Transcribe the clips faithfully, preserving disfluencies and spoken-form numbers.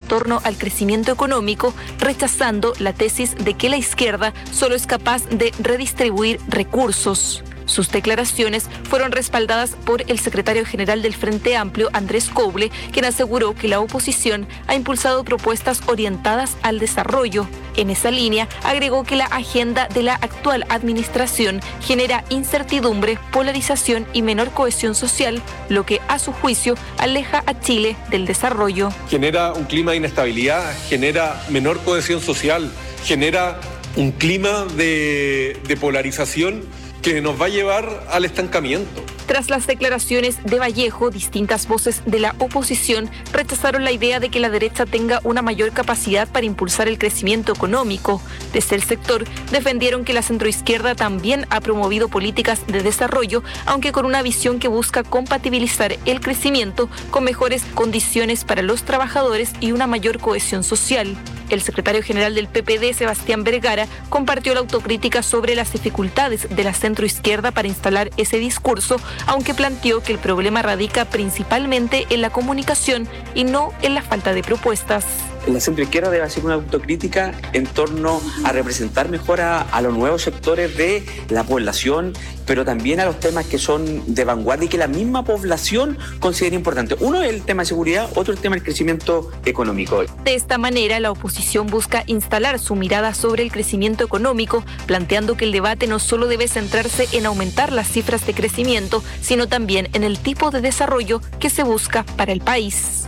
torno al crecimiento económico, rechazando la tesis de que la izquierda solo es capaz de redistribuir recursos. Sus declaraciones fueron respaldadas por el secretario general del Frente Amplio, Andrés Couble, quien aseguró que la oposición ha impulsado propuestas orientadas al desarrollo. En esa línea, agregó que la agenda de la actual administración genera incertidumbre, polarización y menor cohesión social, lo que, a su juicio, aleja a Chile del desarrollo. Genera un clima de inestabilidad, genera menor cohesión social, genera un clima de, de polarización que nos va a llevar al estancamiento. Tras las declaraciones de Vallejo, distintas voces de la oposición rechazaron la idea de que la derecha tenga una mayor capacidad para impulsar el crecimiento económico. Desde el sector defendieron que la centroizquierda también ha promovido políticas de desarrollo, aunque con una visión que busca compatibilizar el crecimiento con mejores condiciones para los trabajadores y una mayor cohesión social. El secretario general del P P D, Sebastián Vergara, compartió la autocrítica sobre las dificultades de la centroizquierda para instalar ese discurso, aunque planteó que el problema radica principalmente en la comunicación y no en la falta de propuestas. La centroizquierda debe hacer una autocrítica en torno a representar mejor a, a los nuevos sectores de la población, pero también a los temas que son de vanguardia y que la misma población considera importante. Uno es el tema de seguridad, otro el tema del crecimiento económico. De esta manera, la oposición busca instalar su mirada sobre el crecimiento económico, planteando que el debate no solo debe centrarse en aumentar las cifras de crecimiento, sino también en el tipo de desarrollo que se busca para el país.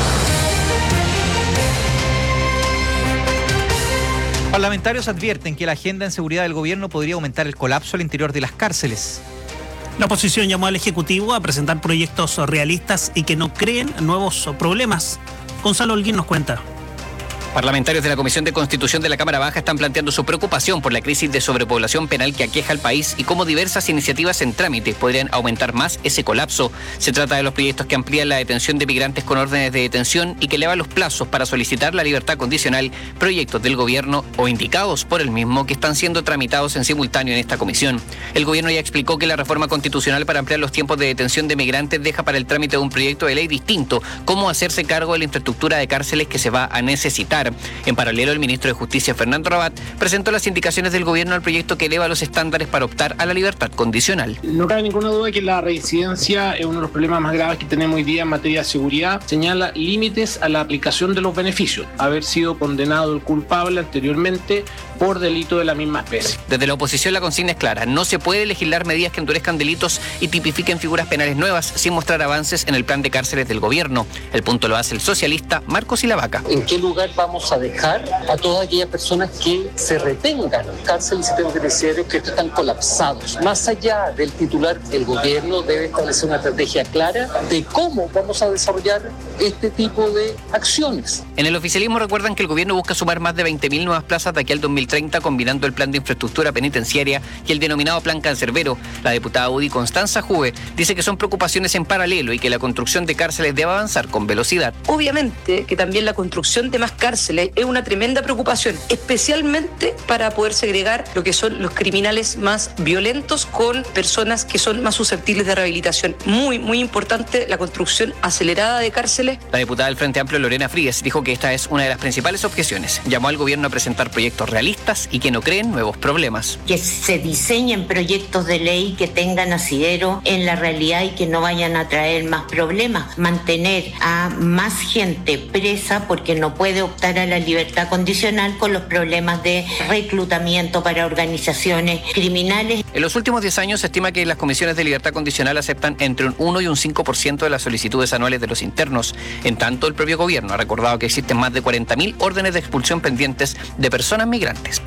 Parlamentarios advierten que la agenda en seguridad del gobierno podría aumentar el colapso al interior de las cárceles. La oposición llamó al Ejecutivo a presentar proyectos realistas y que no creen nuevos problemas. Gonzalo Holguín nos cuenta. Parlamentarios de la Comisión de Constitución de la Cámara Baja están planteando su preocupación por la crisis de sobrepoblación penal que aqueja al país y cómo diversas iniciativas en trámite podrían aumentar más ese colapso. Se trata de los proyectos que amplían la detención de migrantes con órdenes de detención y que elevan los plazos para solicitar la libertad condicional, proyectos del gobierno o indicados por el mismo que están siendo tramitados en simultáneo en esta comisión. El gobierno ya explicó que la reforma constitucional para ampliar los tiempos de detención de migrantes deja para el trámite de un proyecto de ley distinto cómo hacerse cargo de la infraestructura de cárceles que se va a necesitar. En paralelo, el ministro de Justicia, Fernando Rabat, presentó las indicaciones del gobierno al proyecto que eleva los estándares para optar a la libertad condicional. No cabe ninguna duda que la reincidencia es uno de los problemas más graves que tenemos hoy día en materia de seguridad. Señala límites a la aplicación de los beneficios, haber sido condenado el culpable anteriormente por delito de la misma especie. Desde la oposición la consigna es clara: no se puede legislar medidas que endurezcan delitos y tipifiquen figuras penales nuevas sin mostrar avances en el plan de cárceles del gobierno. El punto lo hace el socialista Marcos Ilavaca. ¿En qué lugar vamos a dejar a todas aquellas personas que se retengan en cárcel y sistemas penitenciarios que están colapsados? Más allá del titular, el gobierno debe establecer una estrategia clara de cómo vamos a desarrollar este tipo de acciones. En el oficialismo recuerdan que el gobierno busca sumar más de veinte mil nuevas plazas de aquí al dos mil treinta, combinando el plan de infraestructura penitenciaria y el denominado plan cancerbero. La diputada U D I Constanza Juve dice que son preocupaciones en paralelo y que la construcción de cárceles debe avanzar con velocidad. Obviamente que también la construcción de más cárceles es una tremenda preocupación, especialmente para poder segregar lo que son los criminales más violentos con personas que son más susceptibles de rehabilitación. Muy, muy importante la construcción acelerada de cárceles. La diputada del Frente Amplio, Lorena Frías, dijo que esta es una de las principales objeciones. Llamó al gobierno a presentar proyectos realistas y que no creen nuevos problemas. Que se diseñen proyectos de ley que tengan asidero en la realidad y que no vayan a traer más problemas. Mantener a más gente presa porque no puede optar a la libertad condicional con los problemas de reclutamiento para organizaciones criminales. En los últimos diez años se estima que las comisiones de libertad condicional aceptan entre un uno y un cinco por ciento de las solicitudes anuales de los internos. En tanto, el propio gobierno ha recordado que existen más de cuarenta mil órdenes de expulsión pendientes de personas migrantes.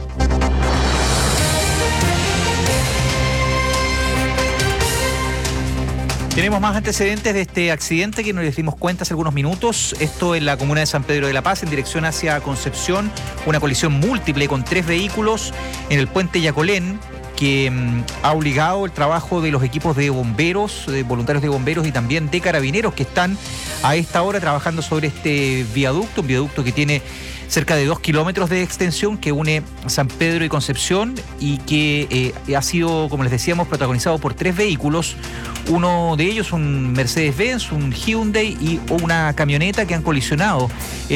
Tenemos más antecedentes de este accidente que nos dimos cuenta hace algunos minutos. Esto en la comuna de San Pedro de la Paz, en dirección hacia Concepción. Una colisión múltiple con tres vehículos en el puente Yacolén, que mmm, ha obligado el trabajo de los equipos de bomberos, de voluntarios de bomberos y también de carabineros que están a esta hora trabajando sobre este viaducto, un viaducto que tiene cerca de dos kilómetros de extensión que une San Pedro y Concepción y que eh, ha sido, como les decíamos, protagonizado por tres vehículos. Uno de ellos un Mercedes-Benz, un Hyundai y una camioneta que han colisionado en